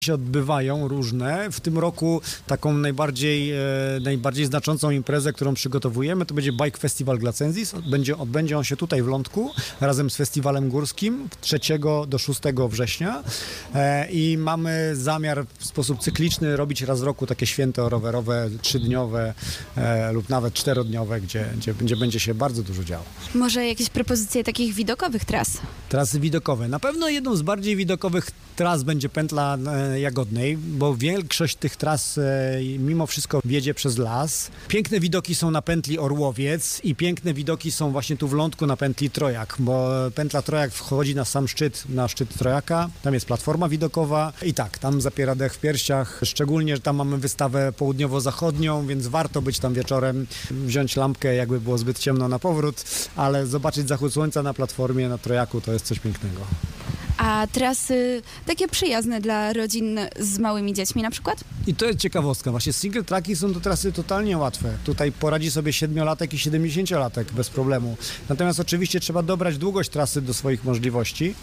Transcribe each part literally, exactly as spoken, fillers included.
się odbywają różne. W tym roku taką najbardziej, e, najbardziej znaczącą imprezę, którą przygotowujemy, to będzie Bike Festival Glacensis. Będzie, odbędzie on się tutaj w Lądku razem z Festiwalem Górskim trzeciego do szóstego września e, i mamy zamiar w sposób cykliczny robić raz w roku takie święto rowerowe, trzydniowe e, lub nawet czterodniowe, gdzie, gdzie, gdzie będzie się bardzo dużo działo. Może jakieś propozycje takich widokowych tras? Trasy widokowe. Na pewno jedną z bardziej widokowych tras będzie pętla e, Jagodnej, bo większość tych tras e, mimo wszystko wiedzie przez las. Piękne widoki są na pętli Orłowiec i piękne widoki są właśnie tu w Lądku na pętli Trojak, bo pętla Trojak wchodzi na sam szczyt, na szczyt Trojaka. Tam jest platforma widokowa i tak, tam zapiera dech w piersiach. Szczególnie, że tam mamy wystawę południowo-zachodnią, więc warto być tam wieczorem, wziąć lampkę, jakby było zbyt ciemno na powrót, ale zobaczyć zachód słońca na platformie, na Trojaku, to jest coś pięknego. A trasy takie przyjazne dla rodzin z małymi dziećmi na przykład? I to jest ciekawostka. Właśnie single tracki są to trasy totalnie łatwe. Tutaj poradzi sobie siedmiolatek i siedemdziesięciolatek bez problemu. Natomiast oczywiście trzeba dobrać długość trasy do swoich możliwości.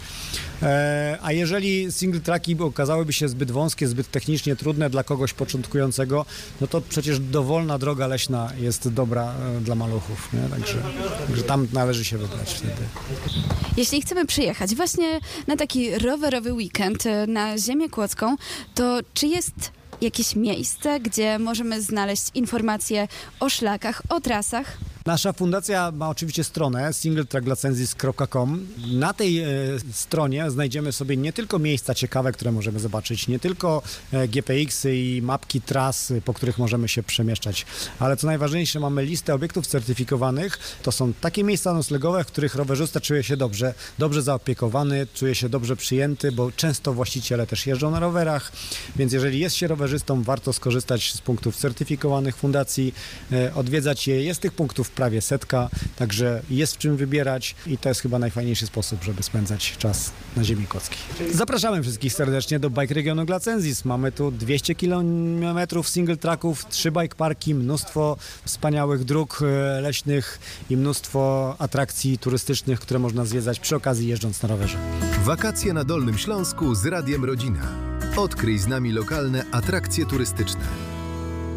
E, a jeżeli single tracki okazałyby się zbyt wąskie, zbyt technicznie trudne dla kogoś początkującego, no to przecież dowolna droga leśna jest dobra e, dla maluchów. Nie? Także, także tam należy się wybrać wtedy. Jeśli chcemy przyjechać właśnie na taki rowerowy weekend na Ziemię Kłodzką, to czy jest jakieś miejsce, gdzie możemy znaleźć informacje o szlakach, o trasach? Nasza fundacja ma oczywiście stronę single track glacensis kropka com. Na tej e, stronie znajdziemy sobie nie tylko miejsca ciekawe, które możemy zobaczyć, nie tylko e, G P X-y i mapki tras, po których możemy się przemieszczać, ale co najważniejsze, mamy listę obiektów certyfikowanych. To są takie miejsca noclegowe, w których rowerzysta czuje się dobrze, dobrze zaopiekowany, czuje się dobrze przyjęty, bo często właściciele też jeżdżą na rowerach, więc jeżeli jest się rowerzystą, warto skorzystać z punktów certyfikowanych fundacji, e, odwiedzać je. Jest tych punktów prawie setka, także jest w czym wybierać i to jest chyba najfajniejszy sposób, żeby spędzać czas na Ziemi Kłodzkiej. Zapraszamy wszystkich serdecznie do Bike Regionu Glacensis. Mamy tu dwieście kilometrów single tracków, trzy bike parki, mnóstwo wspaniałych dróg leśnych i mnóstwo atrakcji turystycznych, które można zwiedzać przy okazji jeżdżąc na rowerze. Wakacje na Dolnym Śląsku z Radiem Rodzina. Odkryj z nami lokalne atrakcje turystyczne.